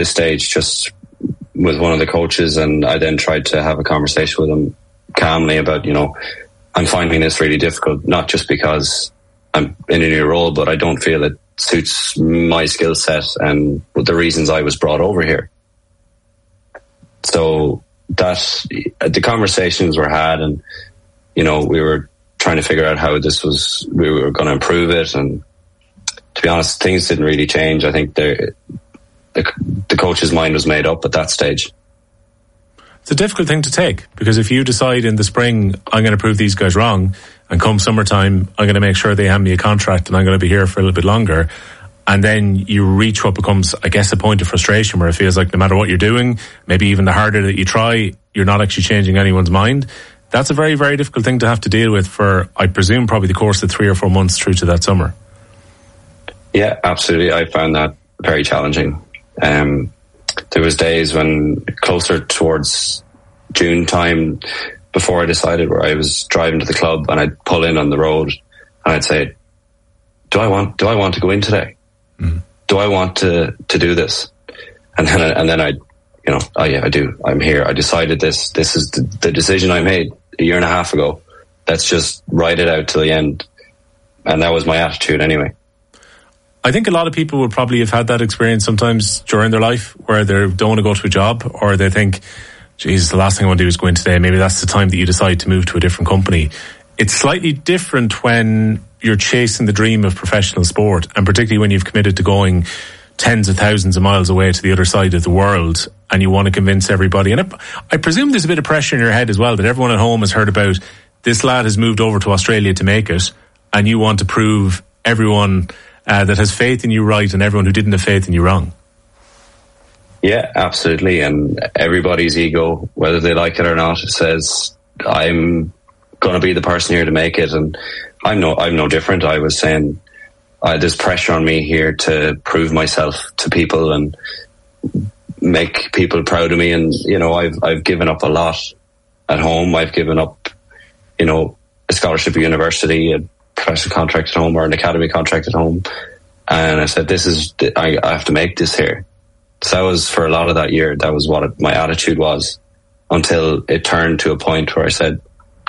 this stage just with one of the coaches, and I then tried to have a conversation with him calmly about, I'm finding this really difficult, not just because I'm in a new role, but I don't feel it suits my skill set and the reasons I was brought over here. So that the conversations were had, and we were trying to figure out how we were going to improve it. And to be honest, things didn't really change. I think the coach's mind was made up at that stage. It's a difficult thing to take, because if you decide in the spring, I'm going to prove these guys wrong, and come summertime, I'm going to make sure they hand me a contract and I'm going to be here for a little bit longer, and then you reach what becomes, I guess, a point of frustration where it feels like no matter what you're doing, maybe even the harder that you try, you're not actually changing anyone's mind. That's a very, very difficult thing to have to deal with for, I presume, probably the course of 3 or 4 months through to that summer. Yeah, absolutely. I found that very challenging. There was days when closer towards June time, before I decided, where I was driving to the club and I'd pull in on the road and I'd say, do I want to go in today? Mm. Do I want to do this? And then I'd, oh yeah, I do. I'm here. I decided this is the decision I made a year and a half ago. Let's just ride it out till the end. And that was my attitude anyway. I think a lot of people would probably have had that experience sometimes during their life, where they don't want to go to a job, or they think, geez, the last thing I want to do is go in today. Maybe that's the time that you decide to move to a different company. It's slightly different when you're chasing the dream of professional sport, and particularly when you've committed to going tens of thousands of miles away to the other side of the world, and you want to convince everybody. And I presume there's a bit of pressure in your head as well, that everyone at home has heard about this lad has moved over to Australia to make it, and you want to prove everyone that has faith in you right, and everyone who didn't have faith in you wrong. Yeah, absolutely. And everybody's ego, whether they like it or not, says, I'm going to be the person here to make it. And I'm no different. I was saying, there's pressure on me here to prove myself to people and make people proud of me. And, I've given up a lot at home. I've given up, a scholarship at university, a professional contract at home, or an academy contract at home. And I said, I have to make this here. So that was, for a lot of that year, that was what my attitude was, until it turned to a point where I said,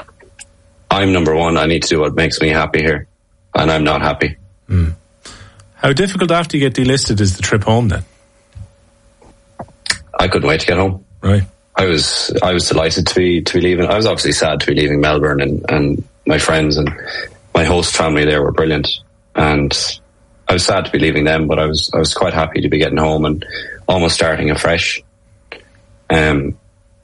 I'm number one. I need to do what makes me happy here. And I'm not happy. Mm. How difficult after you get delisted is the trip home then? I couldn't wait to get home. Right. I was delighted to be leaving. I was obviously sad to be leaving Melbourne, and my friends and my host family there were brilliant. And I was sad to be leaving them, but I was quite happy to be getting home and almost starting afresh. It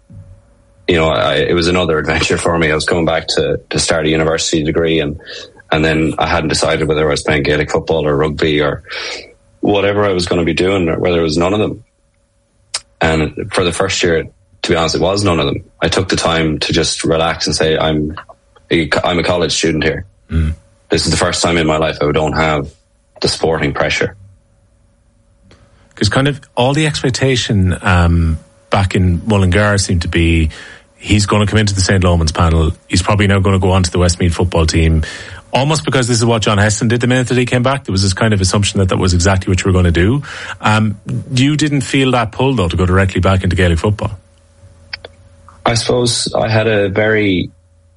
was another adventure for me. I was coming back to start a university degree, and then I hadn't decided whether I was playing Gaelic football or rugby or whatever I was going to be doing, or whether it was none of them. And for the first year, to be honest, it was none of them. I took the time to just relax and say, I'm a college student here. Mm. This is the first time in my life I don't have the sporting pressure. Because kind of all the expectation back in Mullingar seemed to be, he's going to come into the St. Lomans panel. He's probably now going to go on to the Westmeath football team. Almost because this is what John Heston did the minute that he came back. There was this kind of assumption that was exactly what you were going to do. You didn't feel that pull, though, to go directly back into Gaelic football? I suppose I had a very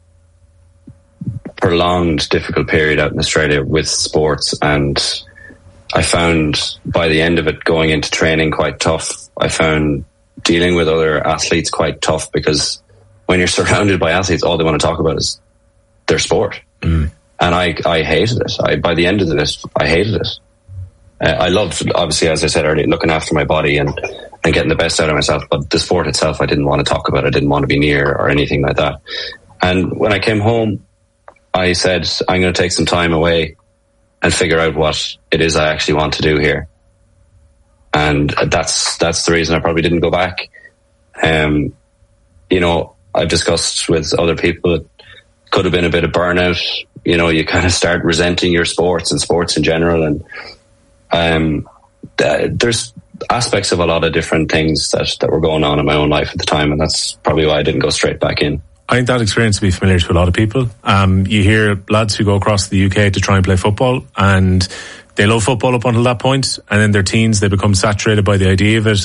prolonged, difficult period out in Australia with sports, and I found by the end of it going into training quite tough. I found dealing with other athletes quite tough, because when you're surrounded by athletes, all they want to talk about is their sport. Mm. And I hated it. By the end of this, I hated it. I loved, obviously, as I said earlier, looking after my body and getting the best out of myself. But the sport itself, I didn't want to talk about. I didn't want to be near or anything like that. And when I came home, I said, I'm going to take some time away and figure out what it is I actually want to do here. And that's the reason I probably didn't go back. I've discussed with other people, it could have been a bit of burnout. You kind of start resenting your sports and sports in general. And there's aspects of a lot of different things that were going on in my own life at the time. And that's probably why I didn't go straight back in. I think that experience will be familiar to a lot of people. You hear lads who go across the UK to try and play football, and they love football up until that point, and in their teens they become saturated by the idea of it,